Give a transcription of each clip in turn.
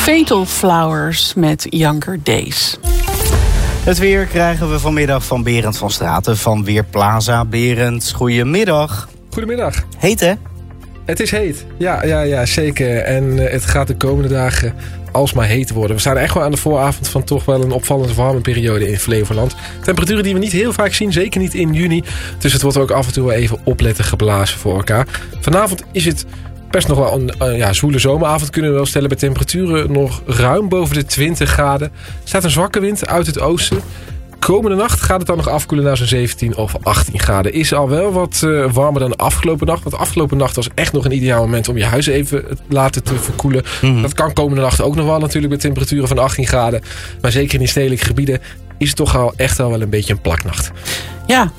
Fatal Flowers met Younger Days. Het weer krijgen we vanmiddag van Berend van Straten van Weerplaza. Berend, goedemiddag. Goedemiddag. Heet hè? Het is heet. Ja, zeker. En het gaat de komende dagen alsmaar heet worden. We staan echt wel aan de vooravond van toch wel een opvallend warme periode in Flevoland. Temperaturen die we niet heel vaak zien, zeker niet in juni. Dus het wordt ook af en toe wel even opletten geblazen voor elkaar. Vanavond is het best nog wel een zwoele zomeravond, kunnen we wel stellen. Bij temperaturen nog ruim boven de 20 graden. Er staat een zwakke wind uit het oosten. Komende nacht gaat het dan nog afkoelen naar zo'n 17 of 18 graden. Is al wel wat warmer dan de afgelopen nacht. Want de afgelopen nacht was echt nog een ideaal moment om je huis even laten te verkoelen. Mm-hmm. Dat kan komende nacht ook nog wel natuurlijk met temperaturen van 18 graden. Maar zeker in die stedelijke gebieden is het toch al echt al wel een beetje een plaknacht. Ja,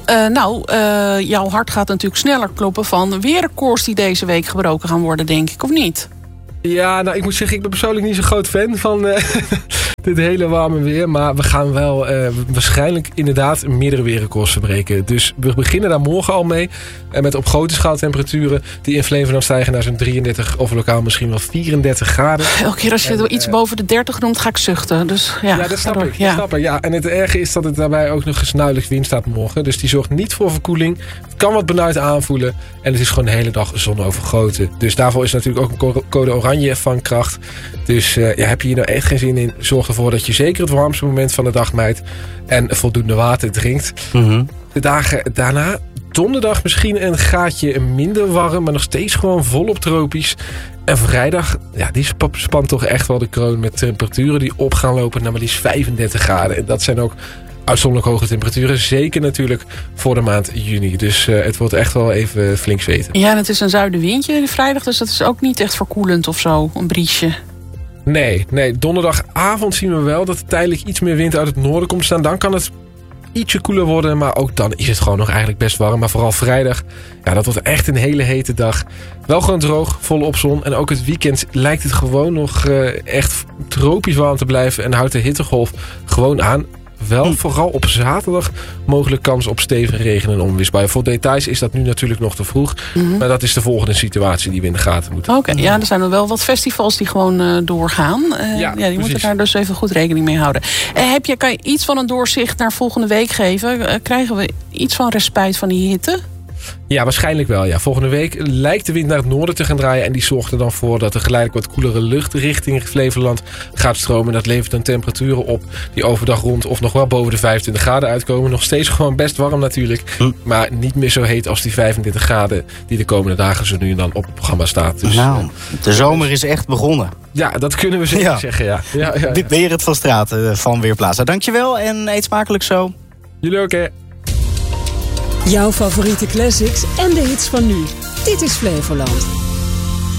jouw hart gaat natuurlijk sneller kloppen van weerrecords die deze week gebroken gaan worden, denk ik, of niet? Ja, nou ik moet zeggen, ik ben persoonlijk niet zo'n groot fan van dit hele warme weer. Maar we gaan wel waarschijnlijk inderdaad meerdere weerrecords verbreken. Dus we beginnen daar morgen al mee. Met op grote schaal temperaturen die in Flevoland stijgen naar zo'n 33 of lokaal misschien wel 34 graden. Elke keer als je iets boven de 30 noemt, ga ik zuchten. Dus, ja, dat snap ik. Ja. En het erge is dat het daarbij ook nog eens nauwelijks wind staat morgen. Dus die zorgt niet voor verkoeling. Het kan wat benauwd aanvoelen. En het is gewoon de hele dag zonovergoten. Dus daarvoor is natuurlijk ook een code oranje van kracht. Dus heb je hier nou echt geen zin in, zorg ervoor dat je zeker het warmste moment van de dag mijdt en voldoende water drinkt. Mm-hmm. De dagen daarna, donderdag misschien een gaatje minder warm, maar nog steeds gewoon volop tropisch. En vrijdag, die spant toch echt wel de kroon met temperaturen die op gaan lopen naar maar liefst 35 graden. En dat zijn ook uitzonderlijk hoge temperaturen. Zeker natuurlijk voor de maand juni. Dus het wordt echt wel even flink zweten. Ja, en het is een zuidenwindje vrijdag, dus dat is ook niet echt verkoelend of zo, een briesje. Nee. Donderdagavond zien we wel dat er tijdelijk iets meer wind uit het noorden komt staan. Dan kan het ietsje koeler worden, maar ook dan is het gewoon nog eigenlijk best warm. Maar vooral vrijdag, dat wordt echt een hele hete dag. Wel gewoon droog, volop zon. En ook het weekend lijkt het gewoon nog echt tropisch warm te blijven. En houdt de hittegolf gewoon aan. Wel vooral op zaterdag mogelijk kans op stevige regen en onweersbuien. Voor details is dat nu natuurlijk nog te vroeg. Mm-hmm. Maar dat is de volgende situatie die we in de gaten moeten. Oké, er zijn er wel wat festivals die gewoon doorgaan. Die precies. Moeten daar dus even goed rekening mee houden. Kan je iets van een doorzicht naar volgende week geven? Krijgen we iets van respijt van die hitte? Ja, waarschijnlijk wel. Ja. Volgende week lijkt de wind naar het noorden te gaan draaien. En die zorgt er dan voor dat er geleidelijk wat koelere lucht richting Flevoland gaat stromen. Dat levert dan temperaturen op die overdag rond of nog wel boven de 25 graden uitkomen. Nog steeds gewoon best warm natuurlijk. Maar niet meer zo heet als die 35 graden die de komende dagen zo nu en dan op het programma staat. Dus, de zomer is echt begonnen. Ja, dat kunnen we zeker zeggen. Ja. Berend van Straten van Weerplaza. Dankjewel en eet smakelijk zo. Jullie ook, hè. Jouw favoriete classics en de hits van nu. Dit is Flevoland.